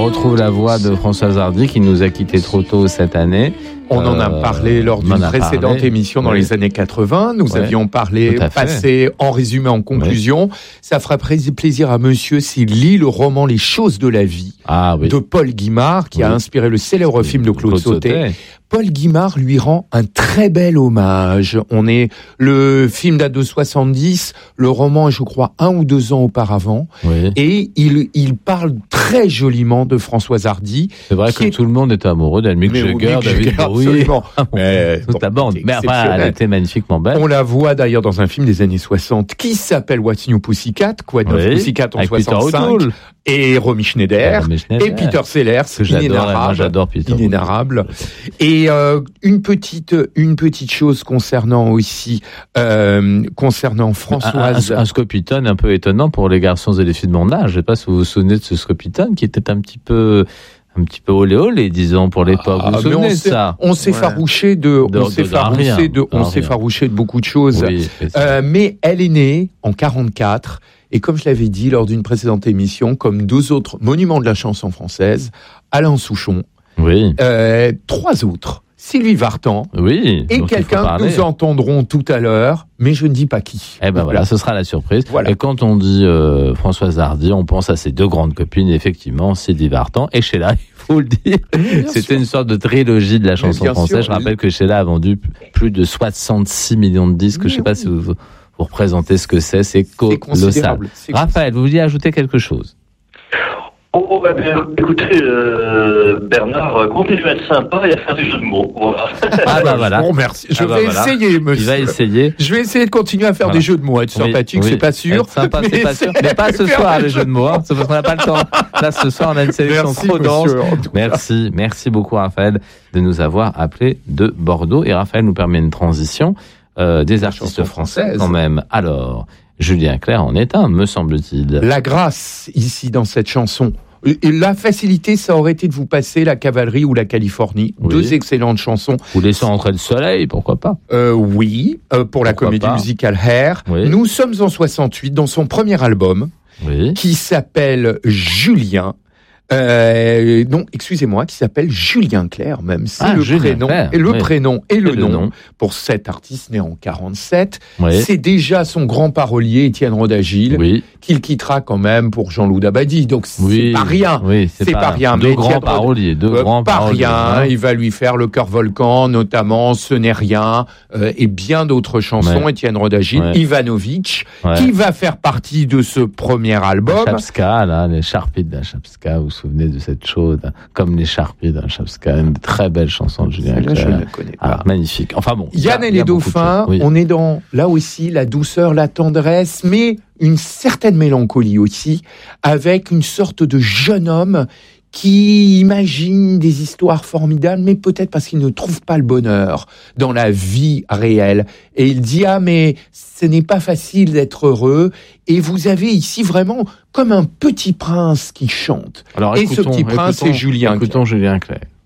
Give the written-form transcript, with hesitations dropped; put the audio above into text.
on retrouve la voix de Françoise Hardy qui nous a quittés trop tôt cette année. On en a parlé lors d'une précédente émission dans les années 80. Nous avions parlé, passé en résumé, en conclusion. Ça fera plaisir à monsieur s'il lit le roman Les choses de la vie de Paul Guimard, qui a inspiré le célèbre film de Claude Sautet. Paul Guimard lui rend un très bel hommage. Le film date de 70, le roman est, je crois, 1 ou 2 ans auparavant. Et il parle très joliment de Françoise Hardy. C'est vrai que tout le monde était amoureux d'elle. Mick Jagger, David Bowie. Toute la bande. Mais enfin, elle était magnifiquement belle. On la voit d'ailleurs dans un film des années 60 qui s'ppelle What's New Pussycat, Quoi de neuf Pussycat en 65. Et Romy Schneider, et Peter Sellers, j'adore Peter. Inénarrable. Et une petite chose concernant Françoise. Un Scopitone un peu étonnant pour les garçons et les filles de mon âge. Je sais pas si vous vous souvenez de ce Scopitone qui était un petit peu olé, disons, pour l'époque. Vous vous souvenez de ça? On s'est farouché de beaucoup de choses. Oui, mais elle est née en 44. Et comme je l'avais dit lors d'une précédente émission, comme 2 autres monuments de la chanson française, Alain Souchon, 3 autres, Sylvie Vartan, et quelqu'un que nous entendrons tout à l'heure, mais je ne dis pas qui. Voilà, ce sera la surprise. Voilà. Et quand on dit Françoise Hardy, on pense à ses 2 grandes copines, effectivement, Sylvie Vartan et Sheila, il faut le dire. C'était une sorte de trilogie de la chanson française. Je rappelle que Sheila a vendu plus de 66 millions de disques. Je ne sais pas si vous représentez ce que c'est colossal. Raphaël, vous vouliez ajouter quelque chose? Écoutez, Bernard, continuez à être sympa et à faire des jeux de mots. Voilà. Bon, merci. Je vais essayer, monsieur. Il va essayer. Je vais essayer de continuer à faire des jeux de mots. Être sympathique, c'est pas sûr. Être sympa, c'est pas sûr. Mais pas ce soir, les jeux de mots. C'est parce qu'on n'a pas le temps. Là, ce soir, on a une sélection trop dense. Merci beaucoup, Raphaël, de nous avoir appelés de Bordeaux. Et Raphaël nous permet une transition des artistes français, quand même. Alors, Julien Clerc en est un, me semble-t-il. La grâce, ici, dans cette chanson. Et la facilité, ça aurait été de vous passer La Cavalerie ou La Californie. 2 excellentes chansons. Ou Laissons entrer le soleil, pourquoi pas? Pour la comédie musicale Hair. Nous sommes en 68, dans son premier album, qui s'appelle Julien. Qui s'appelle Julien Clerc, même. C'est le prénom et le nom pour cet artiste né en 47. C'est déjà son grand parolier, Étienne Rodagil, qu'il quittera quand même pour Jean-Loup Dabadi. Donc, c'est pas rien. C'est pas rien. Deux grands paroliers. Il va lui faire Le Cœur Volcan, notamment Ce n'est rien, et bien d'autres chansons. Étienne Rodagil, Ivanovic, qui va faire partie de ce premier album. Chapska, là, les Charpies de la Chapska, vous vous souvenez de cette chose, comme les Charpies d'un Chapska, une très belle chanson de Julien Clerc. Je ne connais pas. Magnifique. Enfin bon. Yann et les dauphins, on est dans, là aussi, la douceur, la tendresse, mais une certaine mélancolie aussi, avec une sorte de jeune homme qui imagine des histoires formidables, mais peut-être parce qu'il ne trouve pas le bonheur dans la vie réelle. Et il dit, mais ce n'est pas facile d'être heureux. Et vous avez ici vraiment comme un petit prince qui chante. Alors, ce petit prince, c'est Julien Clerc. Écoutons Julien Clerc.